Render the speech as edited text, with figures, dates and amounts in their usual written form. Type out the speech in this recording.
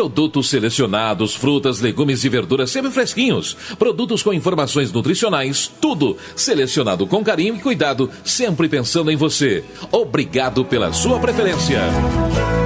Produtos selecionados, frutas, legumes e verduras sempre fresquinhos. Produtos com informações nutricionais, tudo selecionado com carinho e cuidado, sempre pensando em você. Obrigado pela sua preferência.